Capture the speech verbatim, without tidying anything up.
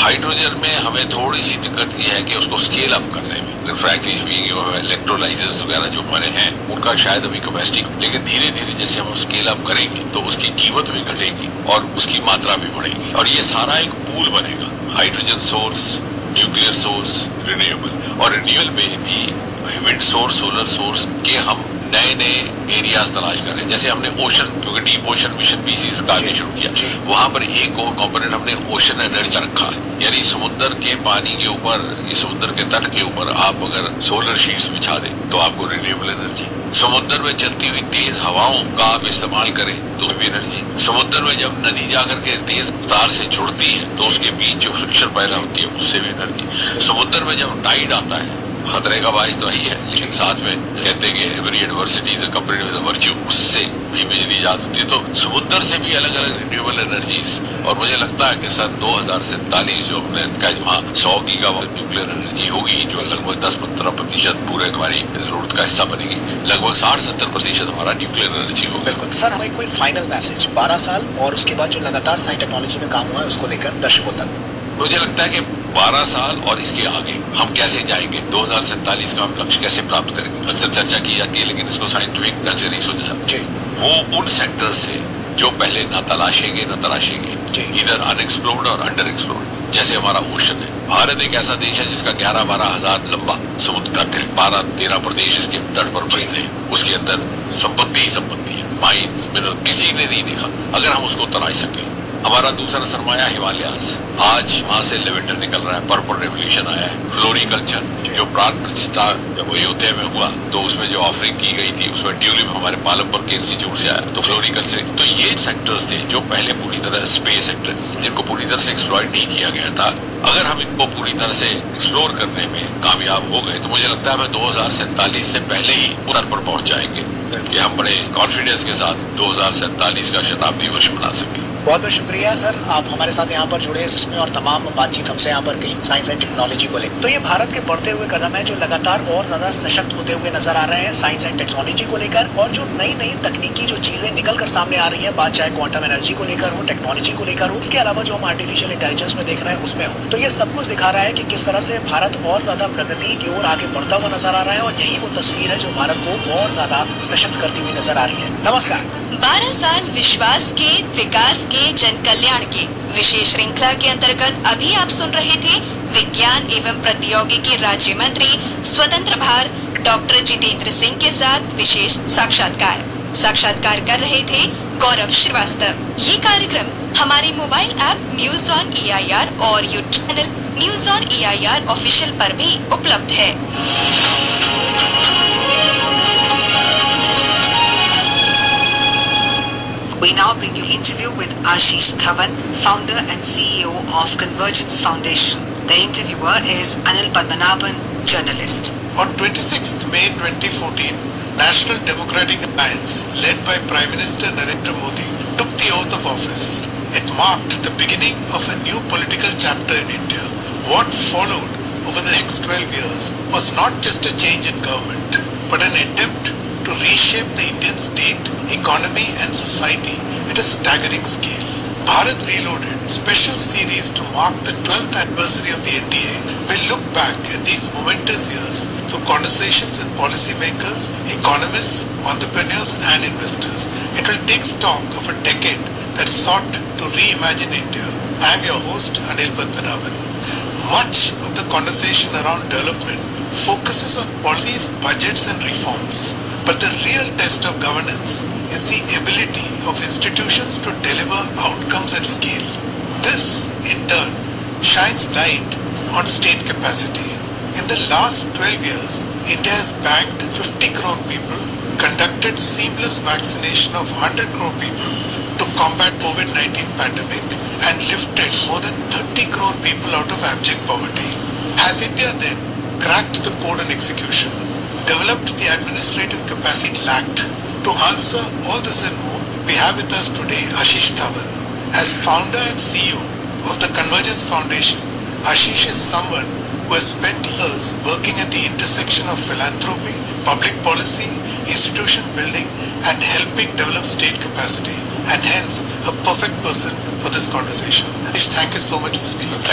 Hydrogen में हमें थोड़ी सी दिक्कत ये है कि उसको स्केल अप करने में, अगर फ्रैंकली स्पीकिंग इलेक्ट्रोलाइजर्स वगैरह जो हमारे हैं उनका शायद अभी कैपेसिटी, लेकिन धीरे धीरे जैसे हम स्केल अप करेंगे तो उसकी कीमत भी घटेगी और उसकी मात्रा भी बढ़ेगी और ये सारा एक पूल बनेगा, hydrogen source, nuclear source, renewable. और रिन्यूएबल में भी विंड सोर्स, सोलर सोर्स के हम नए नए एरियाज तलाश कर रहे हैं। जैसे हमने ओशन, क्योंकि डीप ओशन मिशन भी इसी सरकार ने शुरू किया, वहां पर एक और कंपोनेंट हमने ओशन एनर्जी रखा है, यानी समुद्र के पानी के ऊपर, समुद्र के तट के ऊपर आप अगर सोलर शीट्स बिछा दें तो आपको रिन्यूएबल एनर्जी, समुद्र में चलती हुई तेज हवाओं का आप इस्तेमाल करें तो भी एनर्जी, समुद्र में जब नदी जाकर के तेज रफ्तार से जुड़ती है तो उसके बीच जो फ्रिक्शन पैदा होती है उससे भी एनर्जी, समुद्र में जब टाइड आता है, खतरे का बायस तो ही है, लेकिन साथ में कहते हैं कि every adversity is compared with virtue, उससे भी बिजली ईजाद होती है। तो समुद्र से भी अलग अलग रिन्यूएबल एनर्जीज, और मुझे लगता है कि सन दो हजार सैंतालीस जो हमने कहा वहाँ सौ गीगावाट न्यूक्लियर एनर्जी होगी जो लगभग दस पंद्रह प्रतिशत पूरे हमारी जरूरत का हिस्सा बनेगी, लगभग साठ सत्तर प्रतिशत हमारा न्यूक्लियर एनर्जी होगी। बिल्कुल सर, हमें कोई फाइनल मैसेज बारह साल और उसके बाद जो लगातार साइंस टेक्नोलॉजी में काम हुआ है उसको लेकर दर्शकों तक? मुझे लगता है कि बारह साल और इसके आगे हम कैसे जाएंगे, दो हजार सैंतालीस का हम लक्ष्य कैसे प्राप्त करेंगे, अक्सर चर्चा की जाती है लेकिन इसको साइंटिफिक ढंग से नहीं सोचा जाता। वो उन सेक्टर से जो पहले न तलाशेंगे न तराशेंगे, इधर अनएक्सप्लोर्ड और अंडर एक्सप्लोर्ड, जैसे हमारा ओशन है। भारत एक ऐसा देश है जिसका ग्यारह बारह हजार लंबा समुद्र तट है, बारह तेरह प्रदेश इसके तट पर बसते हैं, उसके अंदर संपत्ति ही संपत्ति है, माइंस मिनरल किसी ने नहीं देखा, अगर हम उसको तलाश सके। हमारा दूसरा सरमाया हिमालयास, आज वहां से लेवेंडर निकल रहा है, पर्पल रेवोल्यूशन आया है, फ्लोरिकल्चर जो प्राण प्रतिष्ठा जब अयोध्या में हुआ तो उसमें जो ऑफरिंग की गई थी उसमें ट्यूलिप हमारे पालमपुर के इंस्टीट्यूट से आया, तो फ्लोरिकल्चर। तो ये सेक्टर्स थे जो पहले पूरी तरह स्पेस सेक्टर जिनको पूरी तरह से एक्सप्लॉइट नहीं किया गया था, अगर हम इनको पूरी तरह से एक्सप्लोर करने में कामयाब हो गए तो मुझे लगता है हमें दो हजार सैंतालीस से पहले ही उतर पर पहुंच जाएंगे कि हम बड़े कॉन्फिडेंस के साथ दो हजार सैंतालीस का शताब्दी वर्ष मना सकें। बहुत बहुत शुक्रिया सर, आप हमारे साथ यहाँ पर जुड़े इसमें और तमाम बातचीत हमसे यहाँ पर की साइंस एंड टेक्नोलॉजी को लेकर। तो ये भारत के बढ़ते हुए कदम है जो लगातार और ज्यादा सशक्त होते हुए नजर आ रहे हैं साइंस एंड टेक्नोलॉजी को लेकर, और जो नई नई तकनीकी जो चीजें निकल कर सामने आ रही है, बात चाहे क्वांटम एनर्जी को लेकर हो, टेक्नोलॉजी को लेकर हो, इसके अलावा जो हम आर्टिफिशियल इंटेलिजेंस में देख रहे हैं उसमें हो, तो ये सब कुछ दिखा रहा है कि किस तरह से भारत और ज्यादा प्रगति की ओर आगे बढ़ता हुआ नजर आ रहा है, और यही वो तस्वीर है जो भारत को और ज्यादा सशक्त करती हुई नजर आ रही है। नमस्कार। बारह साल विश्वास के, विकास के, जन कल्याण के विशेष श्रृंखला के अंतर्गत अभी आप सुन रहे थे विज्ञान एवं प्रौद्योगिकी राज्य मंत्री स्वतंत्र भार डॉक्टर जितेंद्र सिंह के साथ विशेष साक्षात्कार। साक्षात्कार कर रहे थे गौरव श्रीवास्तव। ये कार्यक्रम हमारे mobile app news on A I R और YouTube channel news on A I R official पर भी उपलब्ध है। We now bring you an interview with Ashish Dhawan, founder and C E O of Convergence Foundation. The interviewer is Anil Padmanabhan, journalist. On twenty-sixth May twenty fourteen, National Democratic Alliance, led by Prime Minister Narendra Modi, took the oath of office. It marked the beginning of a new political chapter in India. What followed over the next twelve years was not just a change in government, but an attempt to reshape the Indian state, economy and society at a staggering scale. Bharat Reloaded, special series to mark the twelfth anniversary of the N D A, will look back at these momentous years through conversations with policymakers, economists, entrepreneurs and investors. It will take stock of a decade that sought to reimagine India. I am your host, Anil Padmanabhan. Much of the conversation around development focuses on policies, budgets and reforms. But the real test of governance is the ability of institutions to deliver outcomes at scale. This, in turn, shines light on state capacity. In the last twelve years, India has banked fifty crore people, conducted seamless vaccination of one hundred crore people to combat COVID nineteen pandemic, and lifted more than thirty crore people out of abject poverty. Has India then cracked the code on execution, developed the administrative capacity lacked? To answer all this and more, we have with us today Ashish Dhawan. As founder and C E O of the Convergence Foundation, Ashish is someone who has spent years working at the intersection of philanthropy, public policy, institution building and helping develop state capacity, and hence a perfect person for this conversation. Ashish, thank you so much for speaking.